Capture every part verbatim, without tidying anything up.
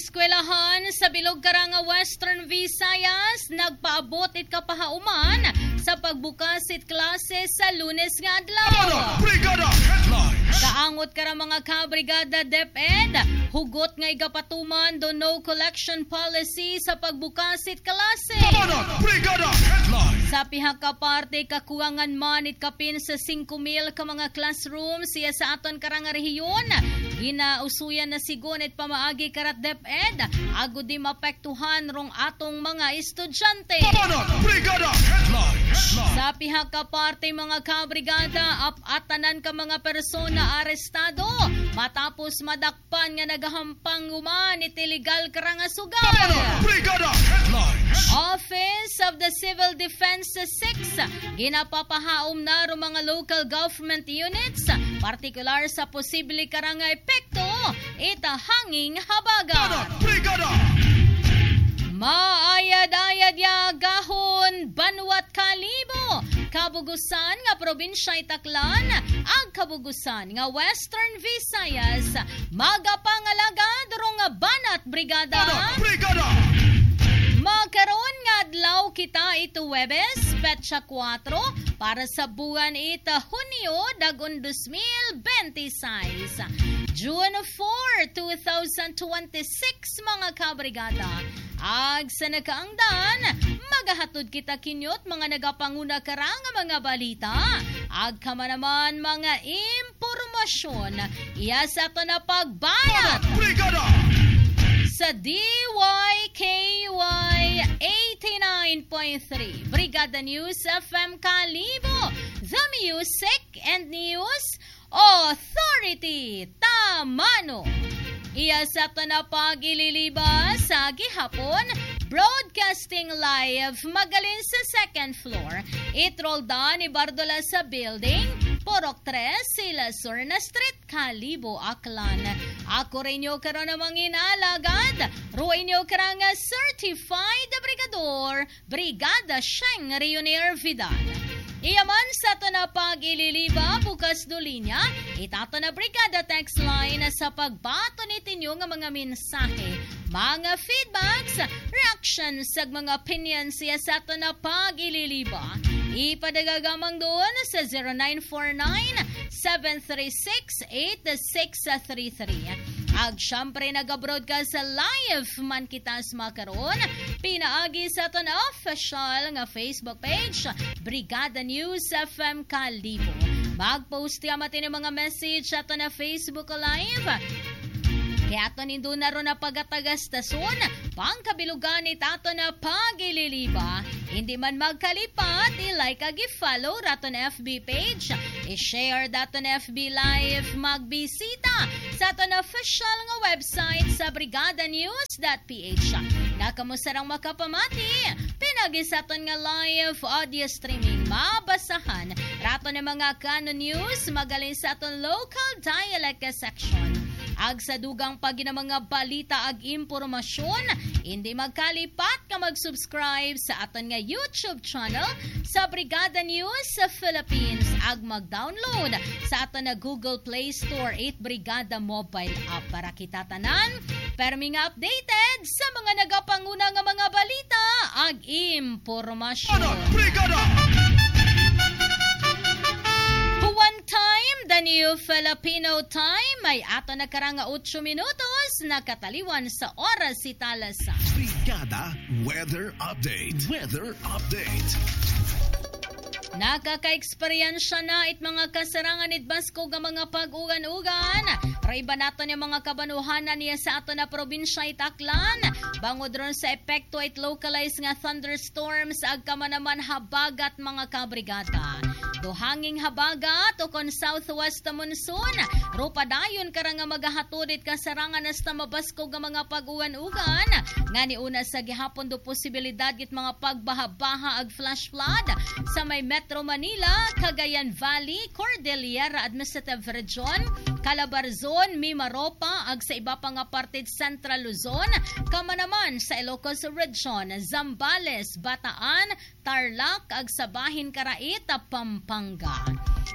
eskwelahan sa bilog karanga Western Visayas nagpaabot it kapahauman sa pagbukas it klase sa Lunes nga adlaw. Brigada Headlines. Kaangot kara mga kabrigada DepEd, hugot nga igapatuman do no collection policy sa pagbukas it klase. Brigada Headlines. Sa pihak ka parte kakuangan man it kapin sa five mil ka mga classrooms siya sa aton karanga rehiyon. Ginausuyan na sigunit pamaagi karat DepEd agud di mapektuhan rong atong mga estudyante. Brigada Headlines. Sa pihak ka parte mga kabrigada, apatanan ka mga persona arestado matapos madakpan nga nagahampang uman it illegal karanga sugal. Brigada Headlines. Office of the Civil Defense six ginapapahaom na ro mga local government units partikular sa posible karanga epekto ita hanging habaga. Brigada. Maayad-ayad ya gahon Banwat Kalibo kabugusan nga probinsya Itaklan ang kabugusan nga Western Visayas magapangalagad rong Banat Brigada. Brigada. Magkaroon nga adlaw kita ito Webes, petsa four para sa buwan ita Hunyo dagon twenty twenty-six. June fourth, twenty twenty-six mga kabrigada. Ag sa nakaangdan, magahatod kita kinyot mga nagapanguna karang mga balita. Ag kama naman mga impormasyon. Iya sa ito na pagbayat. Brigada. Sa D Y K Y eighty-nine point three Brigada News F M Kalibo, the Music and News Authority. Tamano. Iya sa tanapag ililiba sa gihapon, broadcasting live magalin sa second floor. Itrolda ni Bardola sa building, Porok tres, Sila Surna Street, Kalibo, Aklan. Ako rin nyo karoon namang inalagad. Ruin nyo karang certified brigador, Brigada Sheng Reunier Vidal. Iyaman sa ito na pag-ililiba, bukas do linya, itato na Brigada Text Line sa pagbato nitinyo nga mga mensahe, mga feedbacks, reactions sa mga opinions siya sa ito na pag-ililiba. Ipadagagamang doon sa zero nine four nine, seven three six, eight six three three. Ag syempre nag-broadcast sa live man kita sa makaroon. Pinaagi sa ito na official nga Facebook page, Brigada News F M Kalibo. Mag-post ka matin yung mga message sa ito na Facebook Live. Kaya ito nindo na ron na pagatagastasyon, pangkabilugan ni tato na pag-ililiba. Hindi man magkalipat, i-like ag i-follow raton F B page, i-share daton F B live, magbisita sa aton official nga website sa brigada news dot p h. Nakamusarang makapamati, pinagisaton nga live audio streaming, mabasahan raton ng mga Kano News, magaling sa aton local dialect section. Ag sa dugang pagi na mga balita ag impormasyon, hindi magkalipat ka mag-subscribe sa aton nga YouTube channel sa Brigada News sa Philippines. Ag mag-download sa aton na Google Play Store eight Brigada mobile app para kita tanan permi nga updated sa mga nagapanguna nga mga balita ag impormasyon. Brigada. Time, the new Filipino time, may ato na karanga eight minutos na kataliwan sa oras si Talasa. Brigada Weather Update. Weather Update. Nakaka-eksperyensya na it mga kasarangan it basko nga mga pag-ugan-ugan. Raiba nato ni mga kabanuhanan niya sa ato na probinsya Itaklan. Bangod ron sa epekto it localized nga thunderstorms ag kamanaman habagat mga kabrigada. Duhanging habagat o kon southwest monsoon. Rupa dayon karang nga magahatudit kasarangan hasta mabasko nga mga pag-ugan-ugan. Nga ni una sa gihapon do posibilidad git mga pagbaha-baha ag flash flood sa may Metro Manila, Cagayan Valley, Cordillera Administrative Region, Calabarzon, Mimaropa, ag sa iba pang parte Central Luzon, kama naman sa Ilocos Region, Zambales, Bataan, Tarlac, ag sa bahin Karaita, Pampanga.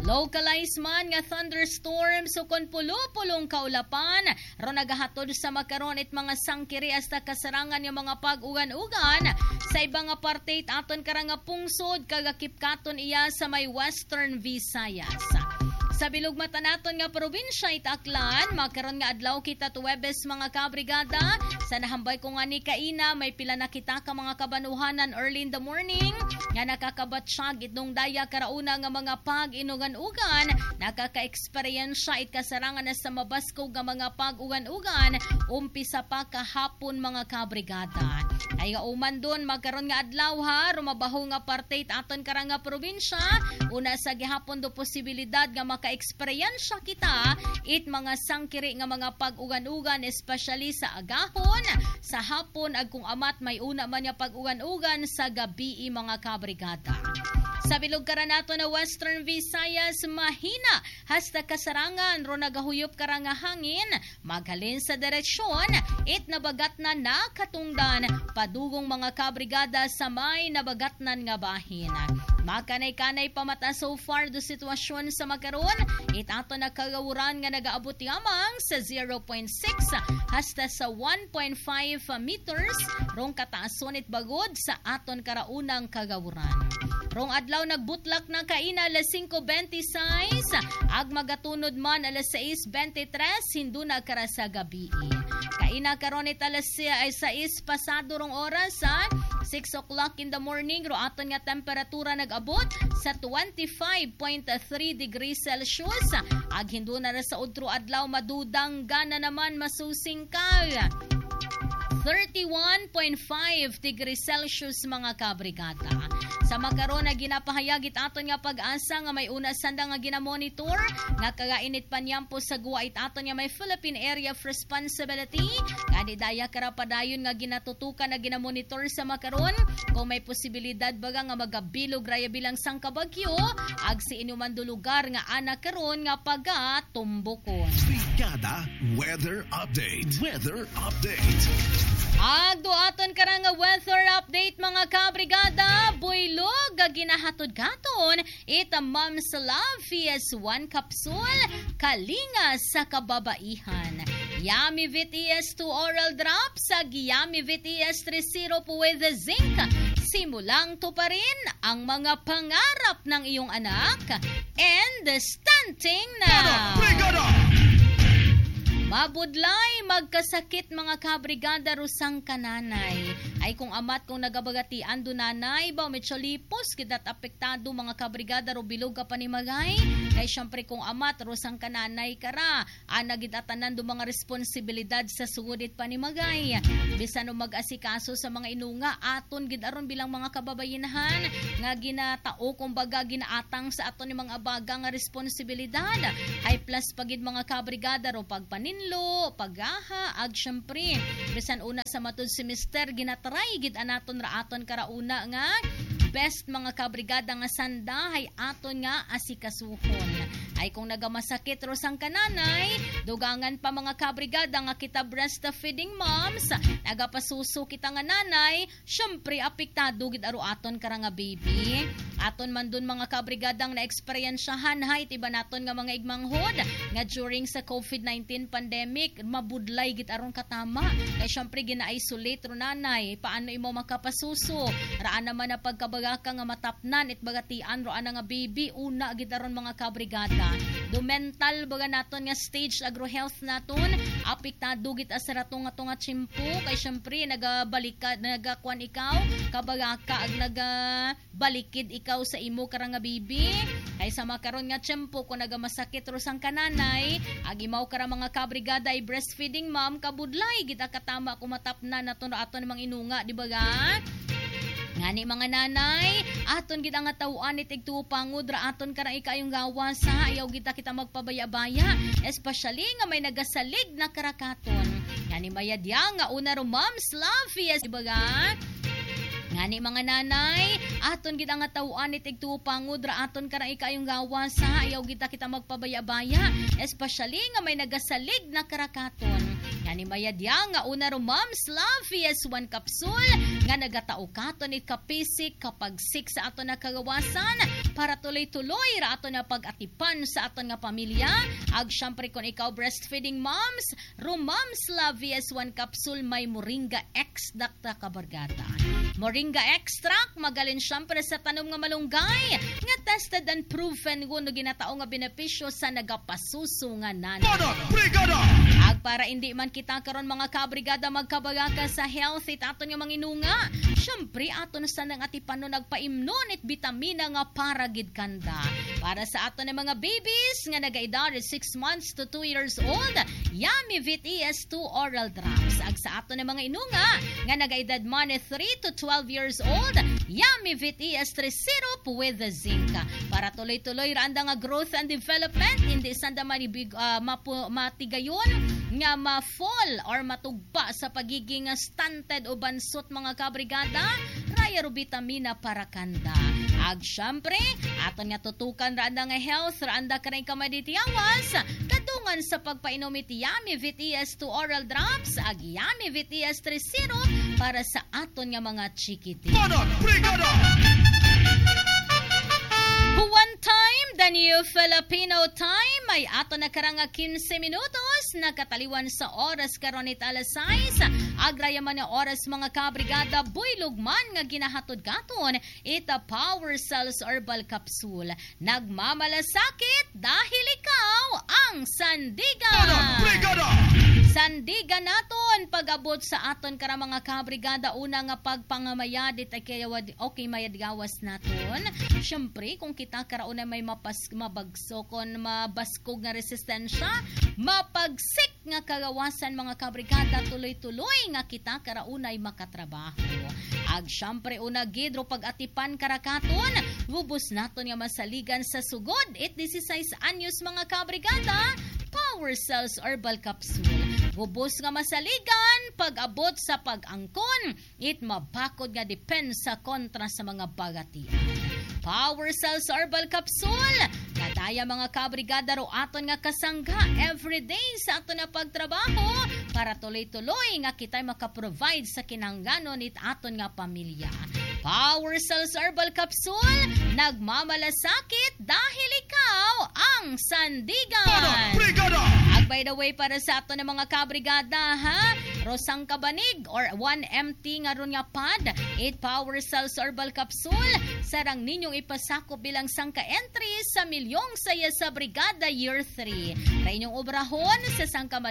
Localized man nga thunderstorm so kon pulo-pulong kaulapan ro nagahatod sa makaron it mga sangkiri hasta kasarangan yung mga pag-ugan-ugan sa ibang nga parte it aton karang nga pungsod kagakipkaton iya sa may Western Visayas. Sa bilog mata naton nga probinsya itaklan, makaron nga adlaw kita tuwebes mga kabrigada. Sa nahambay ko nga ni Kaina, may pila na kita ka mga kabanuhanan early in the morning nga nakakabatsyag itong daya karauna nga mga pag-inugan-ugan, nakaka-eksperyensya it kasarangan na sa mabasko nga mga pag-ugan-ugan, umpisa pa kahapon mga kabrigada. Ay nga uman doon, magkaroon nga adlaw ha, rumabaho nga parte it aton karang nga probinsya, una sa gihapon do posibilidad nga maka eksperyensya kita it mga sangkiri nga mga pag-ugan-ugan especially sa agahon, sa hapon ag kung amat may una man nga pag-ugan-ugan sa gabi mga kabrigada. Sa bilog kara nato na Western Visayas mahina hasta kasarangan ro nagahuyop kara nga hangin maghalin sa direksyon it nabagat na nakatungdan padugong mga kabrigada sa may nabagatnan nga bahin. Makanay-kanay pamata so far do sitwasyon sa makaron it ato na kagawuran nga nagaabot yamang sa zero point six hasta sa one point five meters rong kataason it bagod sa aton karaunang kagawuran. Rong adlaw nagbutlak ng Kaina alas singko twenty-six ag magatunod man alas sais twenty-tres hindu na kara sa gabi. Kaina karon it alas sais pasado rong oras sa six o'clock in the morning ro aton nga temperatura nag-abot sa twenty-five point three degrees Celsius ag hindu na sa udro adlaw madudang gana naman masusing kal thirty-one point five degrees Celsius mga kabrigada. Sa makaron na ginapahayagit aton nga pag-asa nga may una sanda nga ginamonitor nga kagainit panyampo sa guwa it aton nga may Philippine Area of Responsibility kanidaya karapadayon nga ginatutukan na ginamonitor sa makaron kung may posibilidad baga nga magabilog raya bilang sang kabagyo ag si inuman do lugar nga ana karon nga pagatumbokon. Brigada Weather Update. Weather Update. Agdo aton karang weather update mga kabrigada, buylog ginahatod katon ita Mom's Love V S one capsule kalinga sa kababaihan. Yummy V T S two oral drops sa Yummy V T S three syrup with zinc. Simulang tuparin ang mga pangarap ng iyong anak and stunting na. Brigada! Mabudlay, magkasakit mga kabrigada rusang kananay. Ay kung amat kung nagabagatian do nanay, ba metsolipos, kitat apektado mga kabrigada ro bilog ka panimagay. Kay syempre kung amat rusang kananay kara, anagid atanan do mga responsibilidad sa sugudit panimagay. Bisan no mag-asikaso sa mga inunga, aton gid aron bilang mga kababayinahan nga ginatao kumbaga ginaatang sa aton ni mga abaga nga responsibilidad. Ay plus pagid mga kabrigada ro pagpanin lo, pagaha, ag syempre bisan una sa matud semester ginatry gid anaton ra aton karauna nga best mga kabrigada nga sanda hay aton nga asikasuhon. Ay kung nagamasakit ro sang kananay, dugangan pa mga kabrigada nga kita breastfeeding moms, nagapasuso kita nga nanay, syempre apektado gid aro aton kara nga baby. Aton man dun mga kabrigadang na eksperyensyahan hay iba naton nga mga igmanghod nga during sa COVID nineteen pandemic mabudlay gid aron katama. Kay syempre gina-isolate ro nanay, paano imo makapasuso? Raan naman na pagkabaga ka nga matapnan it bagatian ro ana nga baby una gid aron mga kabrigada. Do mental baga naton nga stage agro health naton apektado gid asarato nga to nga tsimpo kay syempre nagabalikan nagakuan ikaw kabaga ka ag nagabalikid ikaw sa imo kara nga baby kay sa makaron nga tsimpo kung nagamasakit ro sang kananay ag imaw kara mga kabrigada ay breastfeeding mom kabudlay gid katama ko matapnan naton aton mang inunga di ba ga? Ngani mga nanay, aton gid ang tawuan ni tigtuo pangud ra aton kara ikayong gawas sa ayaw kita kita magpabaya-baya, especially nga may nagasalig na karakaton. Ngani mayadya nga una ro Mom's Love yes ibaga. Ngani mga nanay, aton gid ang tawuan ni tigtuo pangud ra aton kara ikayong gawas sa ayaw kita kita magpabaya-baya, especially nga may nagasalig na karakaton. Ngani mayadya nga una ro Mom's Love V S one capsule nga nagatao katon it kapisik kapag six sa aton na kagawasan para tuloy-tuloy ra aton nga pag-atipan sa aton nga pamilya. Ag syempre kung ikaw breastfeeding moms, Romamsla V S one capsule may Moringa Extract kabargata. Moringa Extract magalin syempre sa tanom nga malunggay nga tested and proven kuno ginatao nga benepisyo sa nagapasuso nga nanay. Ag para hindi man kita karon mga kabrigada magkabagaka sa health it aton nga manginunga. Syempre aton sa nang atipan no nagpaimnon it bitamina nga para gid kanda. Para sa aton nga mga babies nga nagaedad six months to two years old, Yummy Vit E S two oral drops. Ag sa aton nga mga inunga nga nagaedad man three to twelve years old, Yummy Vit E S three syrup with the zinc. Para tuloy-tuloy ra anda nga growth and development, hindi sanda manibig uh, mapu, matigayon nga ma-fall or matugpa sa pagiging stunted o bansot mga kabrigada, raya ro bitamina para kanda. Ag syempre, aton nga tutukan ra anda nga health, ra anda kanay kamaditiawas, kadungan sa pagpainom iti Yummy Vit E S two oral drops, ag Yummy Vit E S three syrup para sa aton nga mga chikiti. One time, the new Filipino time, ay ato na karanga fifteen minutos, nakataliwan sa oras karon it alas sais, agrayaman na oras mga kabrigada, buylugman nga ginahatod katon, ita Power Cells Herbal Capsule. Nagmamalasakit dahil ikaw ang sandigan. Sandigan naton pag-abot sa aton kara mga kabrigada, una nga pagpangamayadit ay kaya okay mayadgawas naton. Syempre kung kita karauna may mapas mabagsokon mabaskog nga resistensya, mapagsik nga kagawasan mga kabrigada, tuloy-tuloy nga kita karaunay makatrabaho. Ag syempre una gidro pag-atipan karakaton, bubos naton nga masaligan sa sugod it sixteen anyos mga kabrigada, Power Cells Herbal Capsule. Bubos nga masaligan pag-abot sa pag-angkon, it mabakod nga depensa kontra sa mga bagatian. Power Cells Herbal Capsule, kadaya mga kabrigada ro aton nga kasangga everyday sa aton na pagtrabaho para tuloy-tuloy nga kitay makaprovide sa kinahanglanon it aton nga pamilya. Power Cells Herbal Capsule, nagmamalasakit dahil ikaw ang sandigan. Ag by the way, para sa ato na mga kabrigada, ha? Rosang kabanig or one M T nga ron nga pad, eight Power Cells Herbal Capsule, sarang ninyong ipasakop bilang sangka entry sa milyong saya sa Brigada Year three. Ra inyong obrahon sa sangka